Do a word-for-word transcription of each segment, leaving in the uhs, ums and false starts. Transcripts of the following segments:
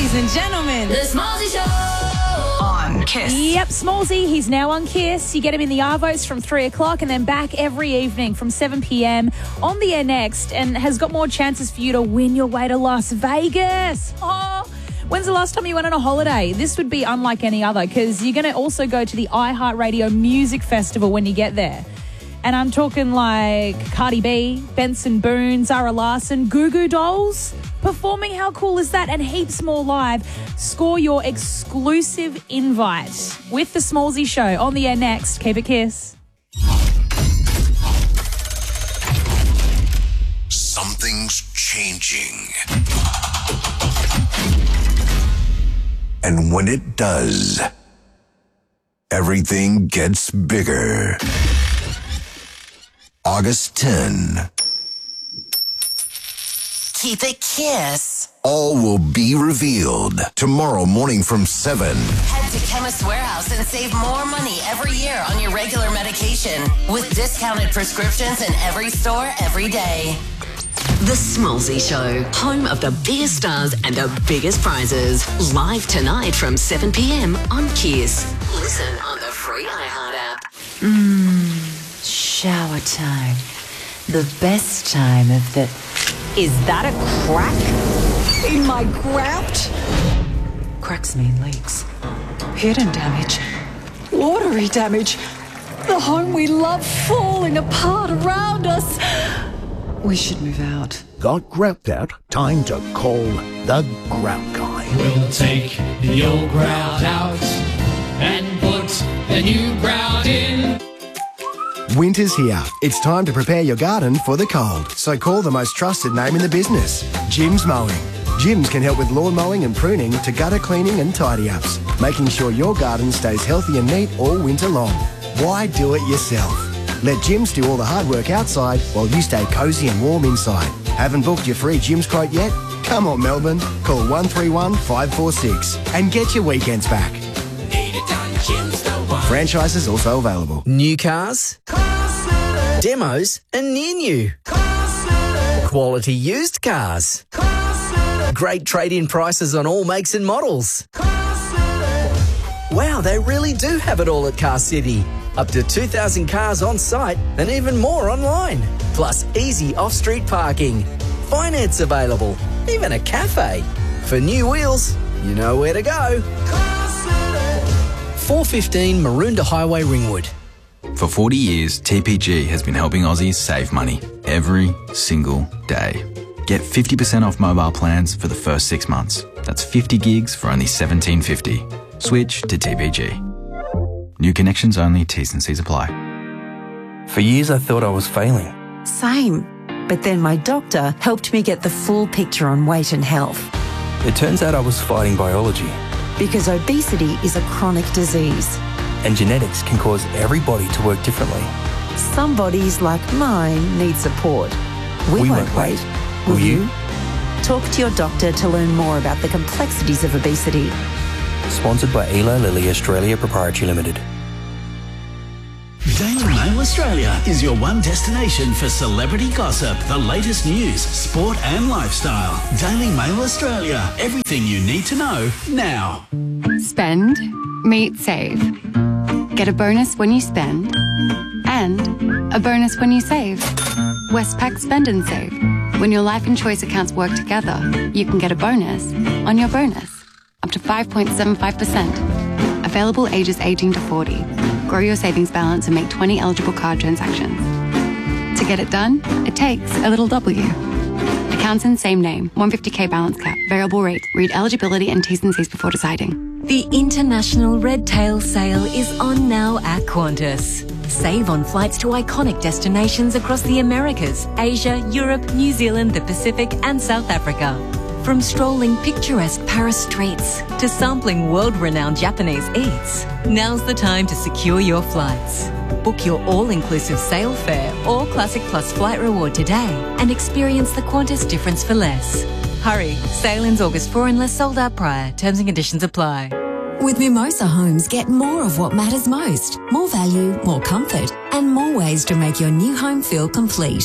ladies and gentlemen. The Smallzy Show on Kiss. Yep, Smallzy, he's now on Kiss. You get him in the Arvos from three o'clock and then back every evening from seven p.m. on the air next, and has got more chances for you to win your way to Las Vegas. Oh, when's the last time you went on a holiday? This would be unlike any other because you're going to also go to the iHeartRadio Music Festival when you get there. And I'm talking like Cardi B, Benson Boone, Zara Larsson, Goo Goo Dolls performing. How cool is that? And heaps more live. Score your exclusive invite with the Smallzy Show on the air next. Keep it Kiss. Something's changing. And when it does, everything gets bigger. August tenth. Keep it Kiss. All will be revealed tomorrow morning from seven. Head to Chemist Warehouse and save more money every year on your regular medication with discounted prescriptions in every store every day. The Smallzy Show, home of the biggest stars and the biggest prizes. Live tonight from seven p.m. on Kiss. Listen on the free iHeart app. Mmm, shower time. The best time of the... Is that a crack in my grout? Cracks mean leaks. Hidden damage. Watery damage. The home we love falling apart around us. We should move out. Got grout out? Time to call the Grout Guy. We'll take the old grout out and put the new grout in. Winter's here. It's time to prepare your garden for the cold. So call the most trusted name in the business, Jim's Mowing. Jim's can help with lawn mowing and pruning to gutter cleaning and tidy-ups, making sure your garden stays healthy and neat all winter long. Why do it yourself? Let Jim's do all the hard work outside while you stay cosy and warm inside. Haven't booked your free Jim's quote yet? Come on, Melbourne. Call one three one, five four six and get your weekends back. Need it done, Jim's the one. Franchises also available. New cars, demos and near new. Quality used cars. Great trade-in prices on all makes and models. Wow, they really do have it all at Car City. Up to two thousand cars on site and even more online. Plus easy off-street parking. Finance available. Even a cafe. For new wheels, you know where to go. four fifteen Maroondah Highway, Ringwood. For forty years, T P G has been helping Aussies save money every single day. Get fifty percent off mobile plans for the first six months. That's fifty gigs for only seventeen fifty. Switch to T P G. New connections only, T's and C's apply. For years I thought I was failing. Same. But then my doctor helped me get the full picture on weight and health. It turns out I was fighting biology. Because obesity is a chronic disease. And genetics can cause every body to work differently. Some bodies, like mine, need support. We, we won't, won't wait. Will, Will you? you? Talk to your doctor to learn more about the complexities of obesity. Sponsored by Eli Lilly Australia Proprietary Limited. Daily Mail Australia is your one destination for celebrity gossip, the latest news, sport and lifestyle. Daily Mail Australia. Everything you need to know now. Spend, meet, save. Get a bonus when you spend and a bonus when you save. Westpac Spend and Save. When your life and choice accounts work together, you can get a bonus on your bonus. Up to five point seven five percent. Available ages eighteen to forty. Grow your savings balance and make twenty eligible card transactions. To get it done, it takes a little W. Accounts in same name, one hundred fifty thousand balance cap, variable rate. Read eligibility and T's and C's before deciding. The International Red Tail Sale is on now at Qantas. Save on flights to iconic destinations across the Americas, Asia, Europe, New Zealand, the Pacific and South Africa. From strolling picturesque Paris streets to sampling world-renowned Japanese eats, now's the time to secure your flights. Book your all-inclusive sail fare or Classic Plus flight reward today and experience the Qantas difference for less. Hurry, sail-ins August fourth unless sold out prior. Terms and conditions apply. With Mimosa Homes, get more of what matters most. More value, more comfort, and more ways to make your new home feel complete.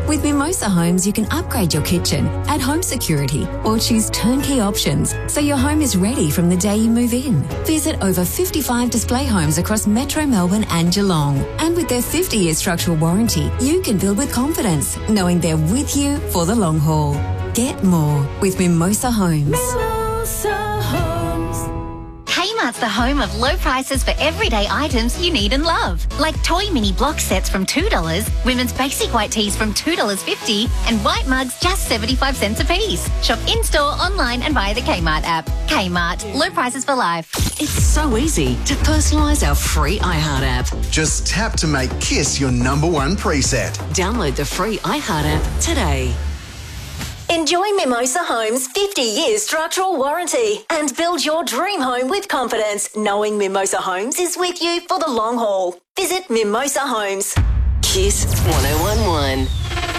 With Mimosa Homes, you can upgrade your kitchen, add home security, or choose turnkey options so your home is ready from the day you move in. Visit over fifty-five display homes across Metro Melbourne and Geelong. And with their fifty-year structural warranty, you can build with confidence, knowing they're with you for the long haul. Get more with Mimosa Homes. Mimosa Homes. Kmart's the home of low prices for everyday items you need and love. Like toy mini block sets from two dollars, women's basic white tees from two dollars fifty, and white mugs just seventy-five cents a piece. Shop in-store, online and via the Kmart app. Kmart, low prices for life. It's so easy to personalise our free iHeart app. Just tap to make Kiss your number one preset. Download the free iHeart app today. Enjoy Mimosa Homes' fifty year structural warranty and build your dream home with confidence, knowing Mimosa Homes is with you for the long haul. Visit Mimosa Homes. Kiss one oh one one.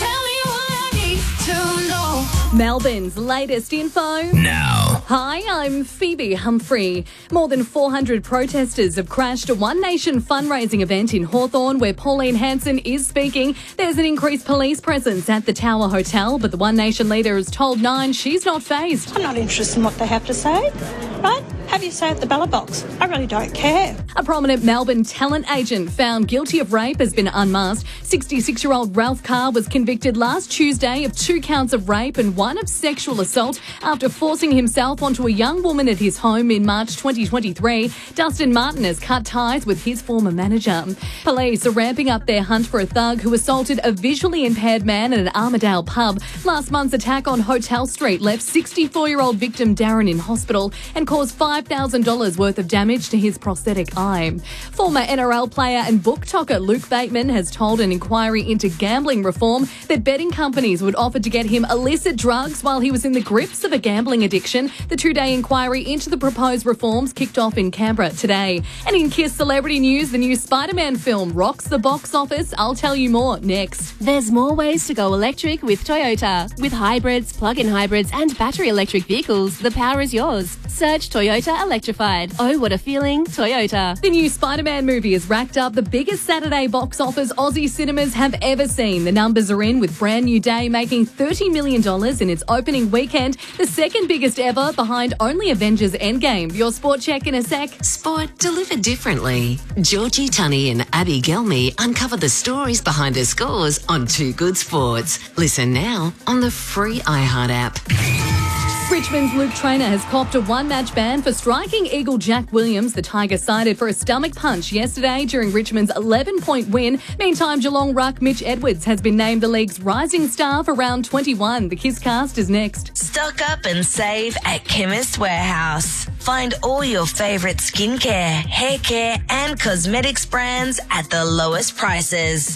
Melbourne's latest info now. Hi, I'm Phoebe Humphrey. More than four hundred protesters have crashed a One Nation fundraising event in Hawthorn where Pauline Hanson is speaking. There's an increased police presence at the Tower Hotel, but the One Nation leader has told Nine she's not fazed. I'm not interested in what they have to say, right? Have you say at the ballot box. I really don't care. A prominent Melbourne talent agent found guilty of rape has been unmasked. sixty-six-year-old Ralph Carr was convicted last Tuesday of two counts of rape and one of sexual assault after forcing himself onto a young woman at his home in March twenty twenty-three. Dustin Martin has cut ties with his former manager. Police are ramping up their hunt for a thug who assaulted a visually impaired man at an Armidale pub. Last month's attack on Hotel Street left sixty-four-year-old victim Darren in hospital and caused five thousand dollars worth of damage to his prosthetic eye. Former N R L player and book talker Luke Bateman has told an inquiry into gambling reform that betting companies would offer to get him illicit drugs while he was in the grips of a gambling addiction. The two-day inquiry into the proposed reforms kicked off in Canberra today. And in Kiss celebrity news, the new Spider-Man film rocks the box office. I'll tell you more next. There's more ways to go electric with Toyota. With hybrids, plug-in hybrids and battery electric vehicles, the power is yours. Search Toyota Electrified. Oh, what a feeling, Toyota. The new Spider-Man movie has racked up the biggest Saturday box office Aussie cinemas have ever seen. The numbers are in with Brand New Day making thirty million dollars in its opening weekend, the second biggest ever behind only Avengers Endgame. Your sport check in a sec. Sport delivered differently. Georgie Tunney and Abby Gelmy uncover the stories behind the scores on Two Good Sports. Listen now on the free iHeart app. Richmond's Luke Traynor has copped a one-match ban for striking Eagle Jack Williams. The Tiger cited for a stomach punch yesterday during Richmond's eleven-point win. Meantime, Geelong ruck Mitch Edwards has been named the league's rising star for round twenty-one. The Kisscast is next. Stock up and save at Chemist Warehouse. Find all your favourite skincare, hair care and cosmetics brands at the lowest prices.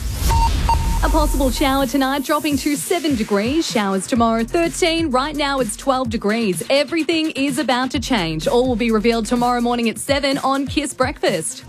A possible shower tonight, dropping to seven degrees. Showers tomorrow, thirteen. Right now, it's twelve degrees. Everything is about to change. All will be revealed tomorrow morning at seven on Kiss Breakfast.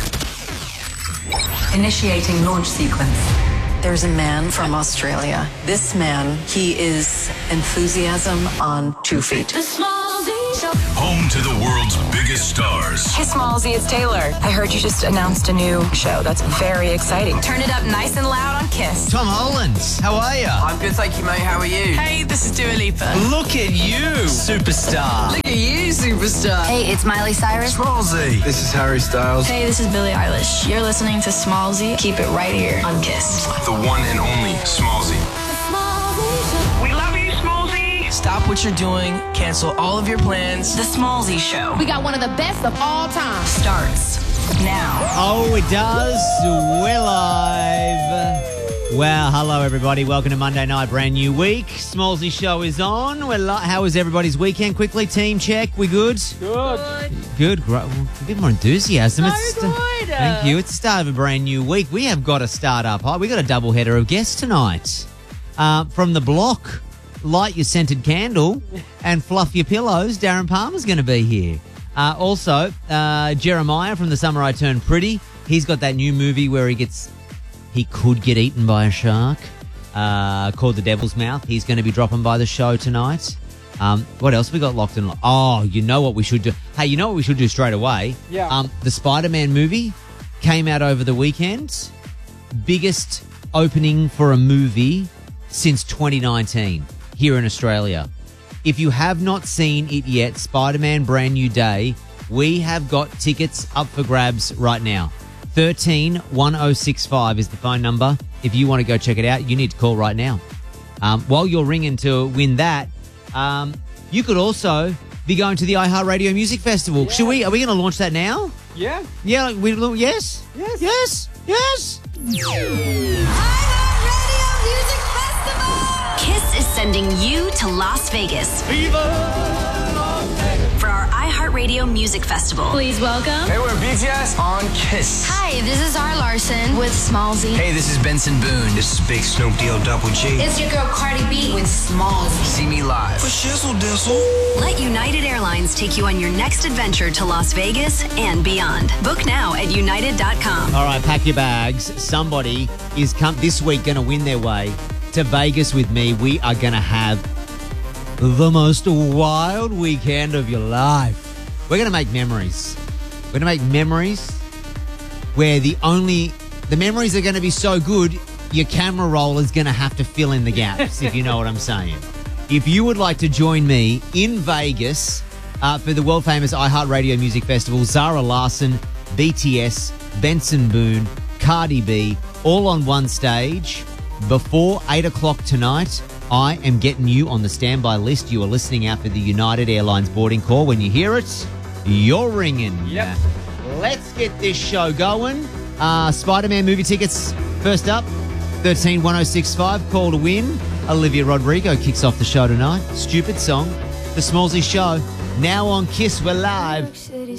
Initiating launch sequence. There's a man from Australia. This man, he is enthusiasm on two feet. Home to the world's biggest stars. Hey, Smallsy, it's Taylor. I heard you just announced a new show. That's very exciting. Turn it up nice and loud on Kiss. Tom Holland, how are you? I'm good, thank you, mate. How are you? Hey, this is Dua Lipa. Look at you, superstar. Look at you, superstar. Hey, it's Miley Cyrus. Smallsy. This is Harry Styles. Hey, this is Billie Eilish. You're listening to Smallsy. Keep it right here on Kiss. The one and only Smallsy. We love you, Smallsy. Stop what you're doing. Cancel all of your plans. The Smallsy Show. We got one of the best of all time. Starts now. Oh, it does. We're live. Well, hello, everybody. Welcome to Monday night, brand new week. Smallsy Show is on. We're li- How was everybody's weekend? Quickly, team check. We good? Good. Good. Great. Well, a bit more enthusiasm. So it's good. Thank you. It's the start of a brand new week. We have got to start up high. We've got a double header of guests tonight. Uh, from the block, light your scented candle and fluff your pillows. Darren Palmer's going to be here. Uh, also, uh, Jeremiah from The Summer I Turned Pretty. He's got that new movie where he gets... He could get eaten by a shark, uh, called The Devil's Mouth. He's going to be dropping by the show tonight. Um, what else we got locked and locked? Oh, you know what we should do? Hey, you know what we should do straight away? Yeah. Um, the Spider-Man movie came out over the weekend. Biggest opening for a movie since twenty nineteen here in Australia. If you have not seen it yet, Spider-Man Brand New Day, we have got tickets up for grabs right now. thirteen one oh six five is the phone number. If you want to go check it out, you need to call right now. Um, while you're ringing to win that, um, you could also be going to the iHeartRadio Music Festival. Yeah. Should we? Are we going to launch that now? Yeah. Yeah. We yes. Yes. Yes. Yes. Kiss is sending you to Las Vegas. For our iHeartRadio Music Festival. Please welcome. Hey, we're B T S on Kiss. Hi, this is R. Larson with Smallzy. Hey, this is Benson Boone. This is Big Snoop D O Double G. It's your girl Cardi B with Smallzy. See me live. For Shizzle Dizzle. Let United Airlines take you on your next adventure to Las Vegas and beyond. Book now at united dot com. All right, pack your bags. Somebody is come this week going to win their way to Vegas with me. We are going to have the most wild weekend of your life. We're going to make memories. We're going to make memories where the only, the memories are going to be so good, your camera roll is going to have to fill in the gaps, if you know what I'm saying. If you would like to join me in Vegas uh, for the world famous iHeartRadio Music Festival, Zara Larsson, B T S, Benson Boone, Cardi B, all on one stage before eight o'clock tonight, I am getting you on the standby list. You are listening out for the United Airlines boarding call. When you hear it, you're ringing. Yep. Let's get this show going. Uh, Spider-Man movie tickets first up. thirteen one oh six five. Call to win. Olivia Rodrigo kicks off the show tonight. Stupid song. The Smallzy Show. Now on Kiss, we're live.